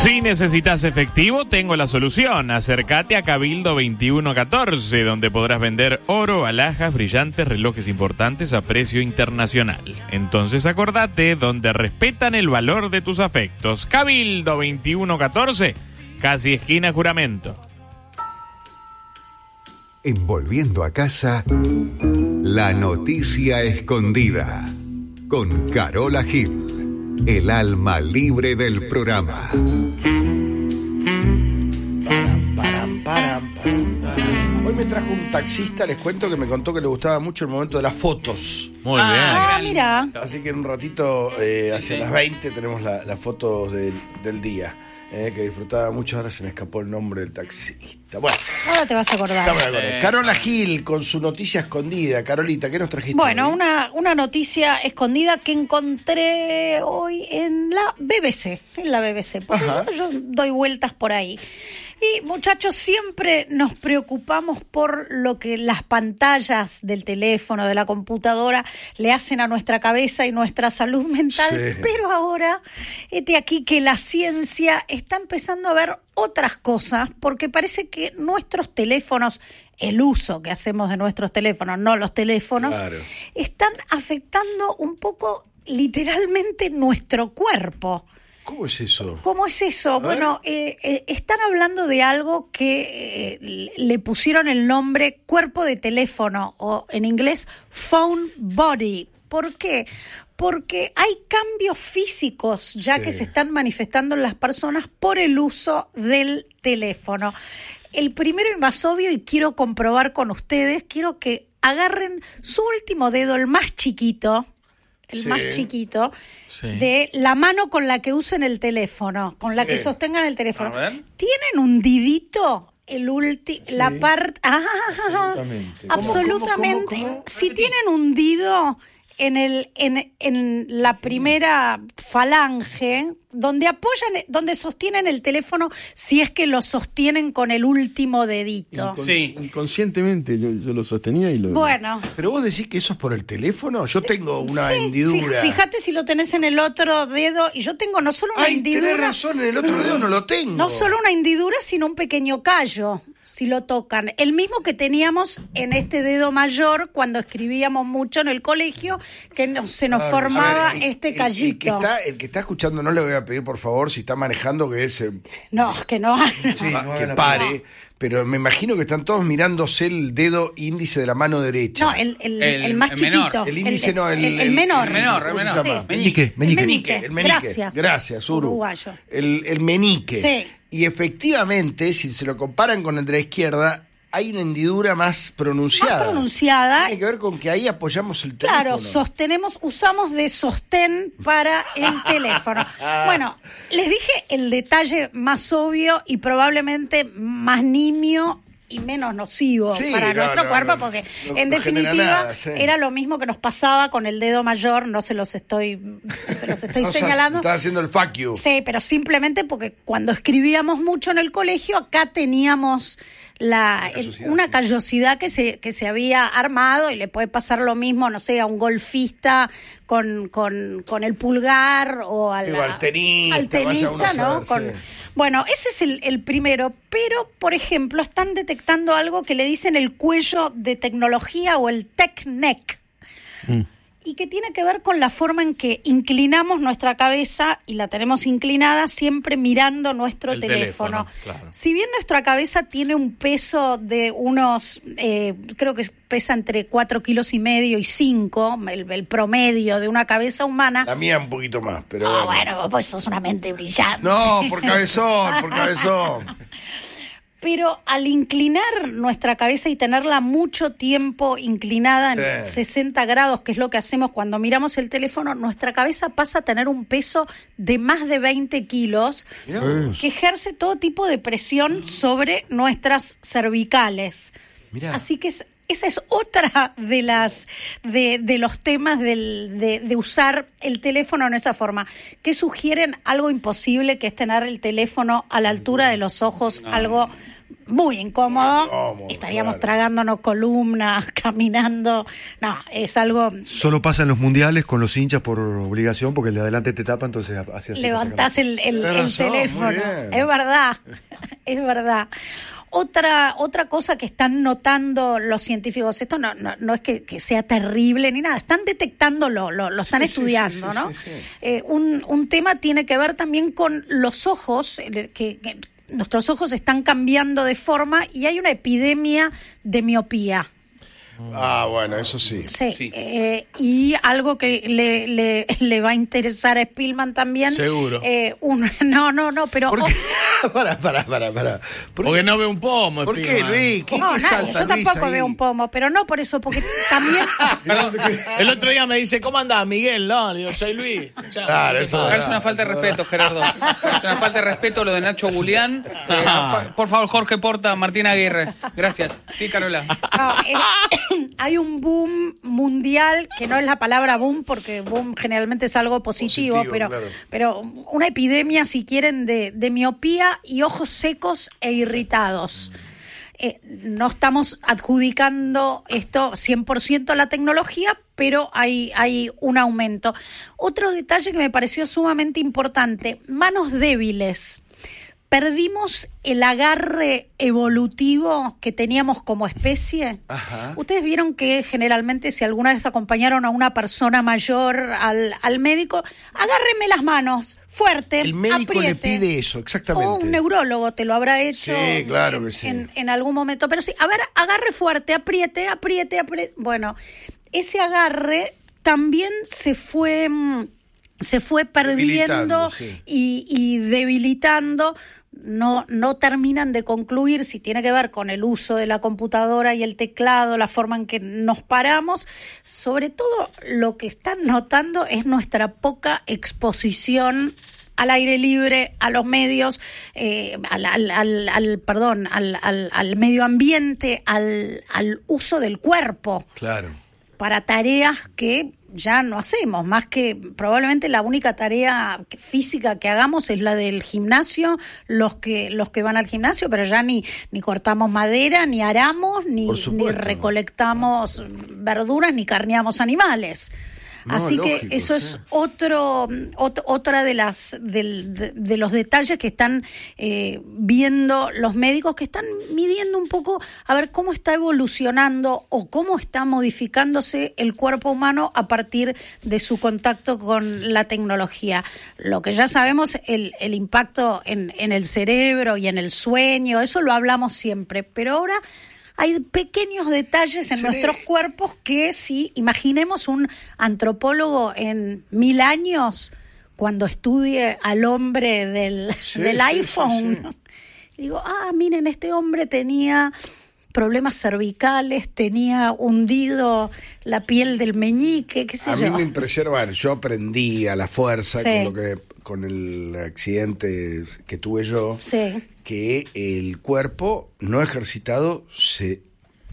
Si necesitas efectivo, tengo la solución. Acércate a Cabildo 2114, donde podrás vender oro, alhajas, brillantes, relojes importantes a precio internacional. Entonces acordate, donde respetan el valor de tus afectos. Cabildo 2114, casi esquina Juramento. En Volviendo a Casa, la noticia escondida. Con Carola Gil, el alma libre del programa. Hoy me trajo un taxista, les cuento, que me contó que le gustaba mucho el momento de las fotos. Muy bien. Mira. Así que en un ratito, hacia las 20, tenemos las fotos del día. Que disfrutaba mucho. Ahora se me escapó el nombre del taxista. Bueno, Ahora te vas a acordar. Carola Gil con su noticia escondida. Carolita, ¿qué nos trajiste? Bueno, hoy? una noticia escondida que encontré hoy en la BBC. Porque yo doy vueltas por ahí. Y muchachos, siempre nos preocupamos por lo que las pantallas del teléfono, de la computadora, le hacen a nuestra cabeza y nuestra salud mental. Sí. Pero ahora, aquí que la ciencia está empezando a ver otras cosas, porque parece que nuestros teléfonos, el uso que hacemos de nuestros teléfonos, no los teléfonos, claro, están afectando un poco literalmente nuestro cuerpo. ¿Cómo es eso? Bueno, están hablando de algo que le pusieron el nombre cuerpo de teléfono, o en inglés phone body. ¿Por qué? Porque hay cambios físicos ya que se están manifestando en las personas por el uso del teléfono. El primero y más obvio, y quiero comprobar con ustedes, quiero que agarren su último dedo, el más chiquito, de la mano con la que usen el teléfono, con la que sostengan el teléfono. ¿Tienen hundidito la parte? Absolutamente. ¿Cómo? Si tienen hundido en la primera falange, donde sostienen el teléfono, si es que lo sostienen con el último dedito. Inconscientemente yo lo sostenía y lo... Bueno. Pero vos decís que eso es por el teléfono. Yo tengo una hendidura. Fíjate si lo tenés en el otro dedo, y yo tengo no solo una hendidura. Tenés razón, en el otro dedo no lo tengo. No solo una hendidura, sino un pequeño callo, si lo tocan. El mismo que teníamos en este dedo mayor cuando escribíamos mucho en el colegio, que se nos formaba este callito. El que está escuchando, no le voy a pedir, por favor, si está manejando, que es... que pare. Pero me imagino que están todos mirándose el dedo índice de la mano derecha. No, el más chiquito. El índice el menor. Meñique. Gracias, Uru. Uruguayo. El meñique. Sí. Y efectivamente, si se lo comparan con el de la izquierda, hay una hendidura más pronunciada. Tiene que ver con que ahí apoyamos el teléfono. Claro, usamos de sostén para el teléfono. Bueno, les dije el detalle más obvio y probablemente más nimio y menos nocivo para nuestro cuerpo, porque en definitiva era lo mismo que nos pasaba con el dedo mayor. No se los estoy señalando. Estaba haciendo el fuck you. Sí, pero simplemente porque cuando escribíamos mucho en el colegio, acá teníamos una callosidad que se había armado, y le puede pasar lo mismo, no sé, a un golfista con el pulgar, o al tenista, ¿no? Bueno, ese es el primero, pero, por ejemplo, están detectando algo que le dicen el cuello de tecnología, o el tech neck. Y que tiene que ver con la forma en que inclinamos nuestra cabeza, y la tenemos inclinada siempre mirando nuestro teléfono. Claro. Si bien nuestra cabeza tiene un peso de unos, creo que pesa entre 4,5 kilos y 5, el promedio de una cabeza humana. La mía un poquito más, pero... bueno, pues sos una mente brillante. No, por cabezón. Pero al inclinar nuestra cabeza y tenerla mucho tiempo inclinada en 60 grados, que es lo que hacemos cuando miramos el teléfono, nuestra cabeza pasa a tener un peso de más de 20 kilos, que ejerce todo tipo de presión sobre nuestras cervicales. Mirá. Así que esa es otra de los temas de usar el teléfono en esa forma, que sugieren algo imposible, que es tener el teléfono a la altura de los ojos, algo muy incómodo. Estaríamos tragándonos columnas, caminando. No, es algo... Solo pasa en los mundiales con los hinchas por obligación, porque el de adelante te tapa, entonces así levantás el teléfono. Es verdad, es verdad. Otra cosa que están notando los científicos, esto no es que sea terrible ni nada, están detectándolo, lo están estudiando, ¿no? Sí. Un tema tiene que ver también con los ojos, que nuestros ojos están cambiando de forma y hay una epidemia de miopía. Bueno, eso sí. Sí. Y algo que le va a interesar a Spillman también. Seguro. No, pero... ¿Por qué? Para. Porque no ve un pomo, ¿Por qué, Luis? Nadie. Yo tampoco veo un pomo, pero no por eso, porque también... El otro día me dice, ¿cómo andás, Miguel? No, le digo, soy Luis. Claro, eso es una falta de respeto, Gerardo. Es una falta de respeto lo de Nacho Julián. Por favor, Jorge Porta, Martín Aguirre. Gracias. Sí, Carola. Hay un boom mundial, que no es la palabra boom, porque boom generalmente es algo positivo, pero una epidemia, si quieren, de miopía y ojos secos e irritados. No estamos adjudicando esto 100% a la tecnología, pero hay un aumento. Otro detalle que me pareció sumamente importante, manos débiles. Perdimos el agarre evolutivo que teníamos como especie. Ajá. Ustedes vieron que generalmente si alguna vez acompañaron a una persona mayor al médico, agárreme las manos, fuerte, el médico apriete. Le pide eso, exactamente. O un neurólogo te lo habrá hecho. Sí, claro que sí. En algún momento. Pero sí, a ver, agarre fuerte, apriete. Bueno, ese agarre también se fue perdiendo y debilitando. No terminan de concluir si tiene que ver con el uso de la computadora y el teclado, la forma en que nos paramos. Sobre todo lo que están notando es nuestra poca exposición al aire libre, a los medios, al medio ambiente, al uso del cuerpo. Claro. Para tareas que ya no hacemos, más que probablemente la única tarea física que hagamos es la del gimnasio, los que van al gimnasio, pero ya ni cortamos madera, ni aramos, ni recolectamos verduras, ni carneamos animales. Así lógico, que eso es otra de los detalles que están viendo los médicos, que están midiendo un poco a ver cómo está evolucionando o cómo está modificándose el cuerpo humano a partir de su contacto con la tecnología. Lo que ya sabemos, el impacto en el cerebro y en el sueño, eso lo hablamos siempre, pero ahora hay pequeños detalles en nuestros cuerpos que, si imaginemos un antropólogo en 1000 años, cuando estudie al hombre del iPhone, digo, miren, este hombre tenía problemas cervicales, tenía hundido la piel del meñique, qué sé yo. A mí me impresiona, yo aprendí a la fuerza con el accidente que tuve yo, que el cuerpo no ejercitado se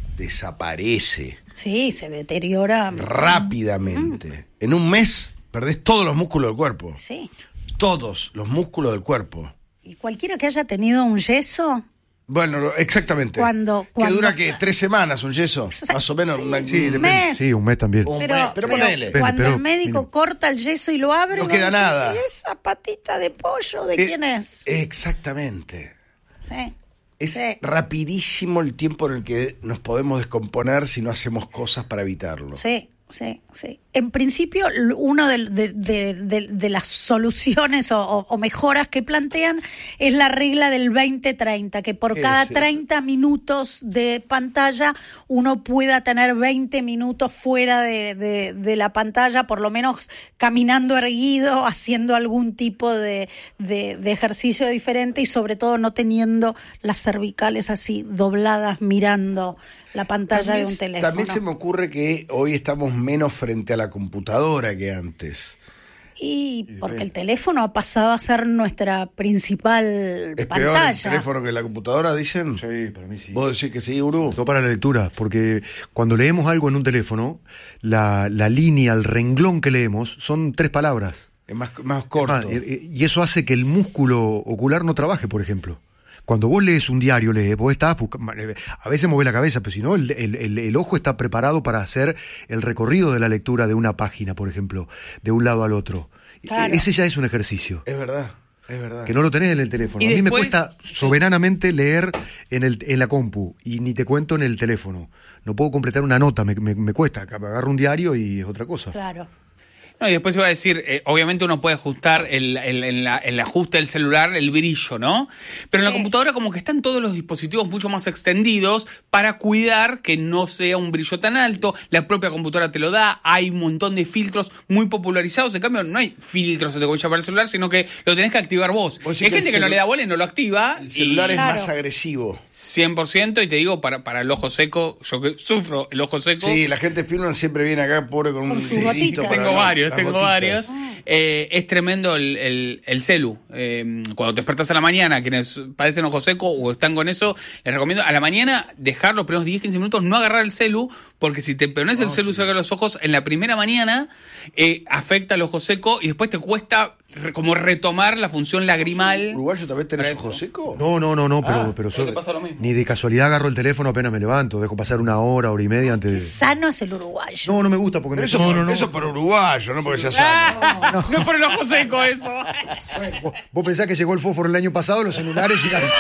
desaparece. Sí, se deteriora rápidamente. En un mes perdés todos los músculos del cuerpo. Sí. Todos los músculos del cuerpo. Y cualquiera que haya tenido un yeso... Bueno, exactamente. ¿Que dura 3 semanas un yeso? Más o menos. Un mes. Sí, un mes también. Pero ponele. Cuando el médico corta el yeso y lo abre... No queda nada. ¿Esa patita de pollo de quién es? Exactamente. Sí. Es rapidísimo el tiempo en el que nos podemos descomponer si no hacemos cosas para evitarlo. Sí. En principio, una de las soluciones o mejoras que plantean es la regla del 20-30, que por cada 30 minutos de pantalla uno pueda tener 20 minutos fuera de la pantalla, por lo menos caminando erguido, haciendo algún tipo de ejercicio diferente y sobre todo no teniendo las cervicales así dobladas mirando la pantalla de un teléfono. También se me ocurre que hoy estamos menos frente a la computadora que antes. Y porque el teléfono ha pasado a ser nuestra principal pantalla. ¿Es peor el teléfono que la computadora, dicen? Sí, para mí sí. ¿Vos decís que sí, Uru? No para la lectura, porque cuando leemos algo en un teléfono, la línea, el renglón que leemos, son 3 palabras. Es más corto. Y eso hace que el músculo ocular no trabaje, por ejemplo. cuando vos lees un diario, vos estás buscando, a veces movés la cabeza, pero si no, el ojo está preparado para hacer el recorrido de la lectura de una página, por ejemplo, de un lado al otro. Claro. Ese ya es un ejercicio. Es verdad. Es verdad. Que no lo tenés en el teléfono. A mí me cuesta soberanamente leer en la compu, y ni te cuento en el teléfono. No puedo completar una nota, me cuesta. Agarro un diario y es otra cosa. Claro. No, y después iba a decir, obviamente uno puede ajustar el ajuste del celular, el brillo, ¿no? Pero en la computadora como que están todos los dispositivos mucho más extendidos para cuidar que no sea un brillo tan alto. La propia computadora te lo da, hay un montón de filtros muy popularizados. En cambio, no hay filtros entre comillas para el celular, sino que lo tenés que activar vos. Hay gente que no le da bola y no lo activa. El celular es más agresivo. 100%, y te digo, para el ojo seco, yo que sufro el ojo seco. Sí, la gente Spielman siempre viene acá pobre con un cerdito. Tengo varios. Es tremendo el celu. Cuando te despertás a la mañana, quienes padecen ojo seco o están con eso, les recomiendo a la mañana dejar los primeros 10-15 minutos, no agarrar el celu, porque si te pones el celu cerca de los ojos en la primera mañana, afecta el ojo seco y después te cuesta como retomar la función lagrimal. ¿Uruguayo también tenés ojo seco? No, pero te pasa lo mismo. Ni de casualidad agarro el teléfono apenas me levanto, dejo pasar una hora y media antes de... Sano es el uruguayo. No me gusta porque eso para uruguayo, no porque sea sano. No es por el ojo seco eso. ¿Vos pensás que llegó el fósforo el año pasado, los celulares llegaron?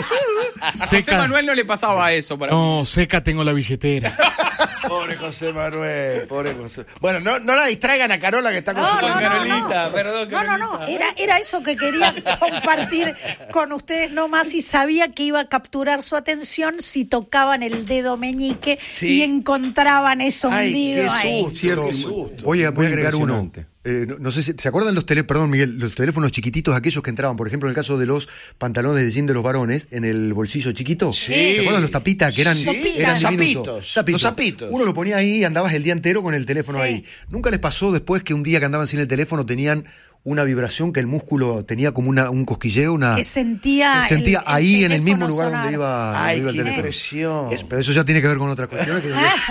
A José Manuel no le pasaba eso. Seca tengo la billetera. Pobre José Manuel, pobre José. Bueno, no la distraigan a Carola que está con su Carolita. Perdón, Carolita. No. Era eso que quería compartir con ustedes nomás, y sabía que iba a capturar su atención si tocaban el dedo meñique y encontraban eso hundido ahí. Cierto. Voy a agregar uno. No sé si se acuerdan perdón, Miguel, los teléfonos chiquititos, aquellos que entraban, por ejemplo, en el caso de los pantalones de jean de los varones, en el bolsillo chiquito. Sí. ¿Se acuerdan los tapitas que eran zapitos? Los zapitos. Uno lo ponía ahí y andabas el día entero con el teléfono ahí. ¿Nunca les pasó después que un día que andaban sin el teléfono tenían una vibración, que el músculo tenía como un cosquilleo, que sentía ahí en el mismo lugar sonar. donde iba el teléfono? Impresión. Pero eso ya tiene que ver con otras cuestiones.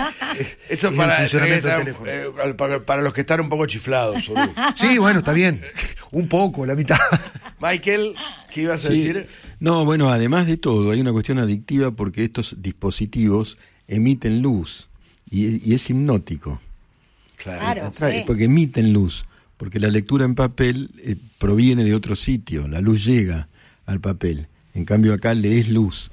Eso es para el funcionamiento del teléfono. Para los que están un poco chiflados. Sí, bueno, está bien. Un poco, la mitad. Michael, ¿qué ibas a decir? No, bueno, además de todo, hay una cuestión adictiva porque estos dispositivos emiten luz y es hipnótico. Claro. Porque emiten luz. Porque la lectura en papel proviene de otro sitio, la luz llega al papel. En cambio acá lees luz.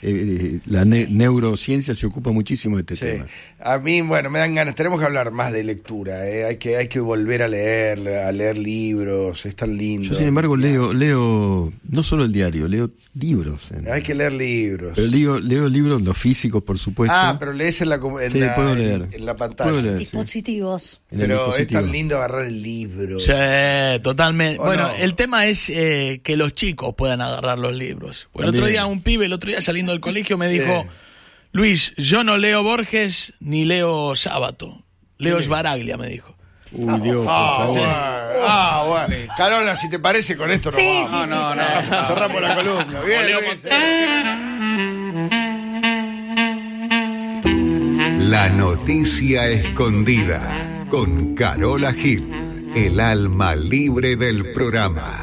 La neurociencia se ocupa muchísimo de este tema. A mí, bueno, me dan ganas. Tenemos que hablar más de lectura. Hay que volver a leer libros. Es tan lindo. Yo, sin embargo, leo no solo el diario, leo libros. Hay que leer libros. Pero leo libros, los físicos, por supuesto. Pero lees en la pantalla. Puedo leer, dispositivos. Pero es tan lindo agarrar el libro. Sí, totalmente. Bueno, el tema es que los chicos puedan agarrar los libros. El otro día saliendo del colegio me dijo, Luis, yo no leo Borges ni leo Sábato, leo Sbaraglia, me dijo. Uy, Dios, por favor. Bueno. Carola, si te parece, con esto no. Cerramos la columna. Bien, La noticia escondida con Carola Gil, el alma libre del programa.